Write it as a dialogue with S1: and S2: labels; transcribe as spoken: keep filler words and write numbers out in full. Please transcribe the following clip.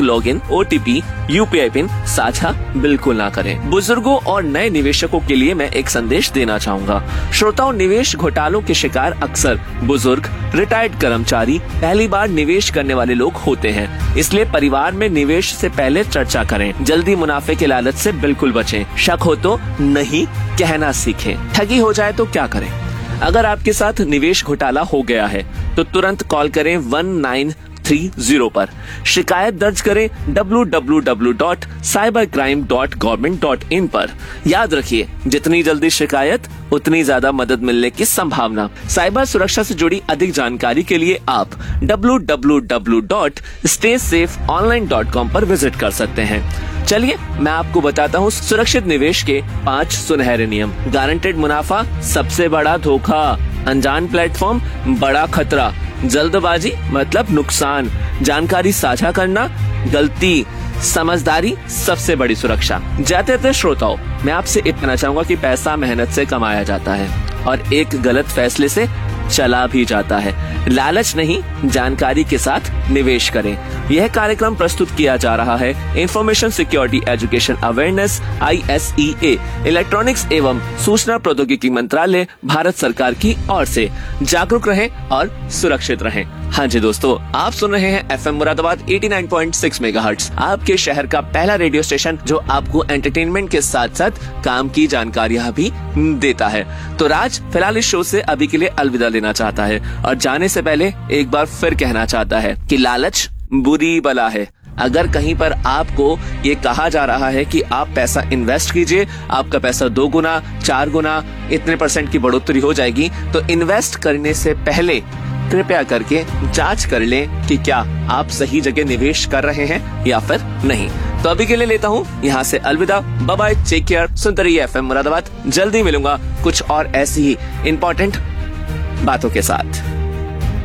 S1: Bank login, OTP, UPI pin साझा बिल्कुल ना करें। बुजुर्गों और नए निवेशकों के लिए मैं एक संदेश देना चाहूँगा। श्रोताओं, निवेश घोटालों के शिकार अक्सर बुजुर्ग, रिटायर्ड कर्मचारी, पहली बार निवेश करने वाले लोग होते हैं। इसलिए परिवार में निवेश से पहले चर्चा करें। जल्दी मुनाफे के लालच से बिल्कुल बचें। शक हो तो नहीं कहना सीखें। ठगी हो जाए तो क्या करें? अगर आपके साथ निवेश घोटाला हो गया है तो तुरंत कॉल करें वन नाइन थ्री जीरो पर। शिकायत दर्ज करें W W W dot cyber crime dot government dot in पर। याद रखिए, जितनी जल्दी शिकायत उतनी ज्यादा मदद मिलने की संभावना। साइबर सुरक्षा से जुड़ी अधिक जानकारी के लिए आप W W W dot stay safe online dot com पर विजिट कर सकते हैं। चलिए मैं आपको बताता हूँ सुरक्षित निवेश के पांच सुनहरे नियम। गारंटेड मुनाफा सबसे बड़ा धोखा, अनजान प्लेटफॉर्म बड़ा खतरा, जल्दबाजी मतलब नुकसान, जानकारी साझा करना गलती, समझदारी सबसे बड़ी सुरक्षा। जाते जाते श्रोताओं, मैं आपसे इतना चाहूंगा कि पैसा मेहनत से कमाया जाता है और एक गलत फैसले से चला भी जाता है। लालच नहीं, जानकारी के साथ निवेश करें। यह कार्यक्रम प्रस्तुत किया जा रहा है information security education awareness I S E A electronics एवं सूचना प्रौद्योगिकी मंत्रालय भारत सरकार की ओर से। जागरूक रहें और सुरक्षित रहें। हाँ जी दोस्तों, आप सुन रहे हैं एफ एम मुरादाबाद अस्सी पॉइंट छह मेगाहर्ट्ज, आपके शहर का पहला रेडियो स्टेशन जो आपको एंटरटेनमेंट के साथ साथ काम की जानकारियाँ भी देता है। तो राज फिलहाल इस शो से अभी के लिए अलविदा लेना चाहता है और जाने से पहले एक बार फिर कहना चाहता है कि लालच बुरी बला है। अगर कहीं पर आपको ये कहा जा रहा है कि आप पैसा इन्वेस्ट कीजिए, आपका पैसा दो गुना, चार गुना, इतने परसेंट की बढ़ोतरी हो जाएगी, तो इन्वेस्ट करने से पहले कृपया करके जांच कर लें कि क्या आप सही जगह निवेश कर रहे हैं या फिर नहीं। तो अभी के लिए लेता हूँ यहाँ से अलविदा। Bye bye, take care. सुनते रहिए एफ एम मुरादाबाद। जल्दी मिलूंगा कुछ और ऐसी ही इम्पोर्टेंट बातों के साथ।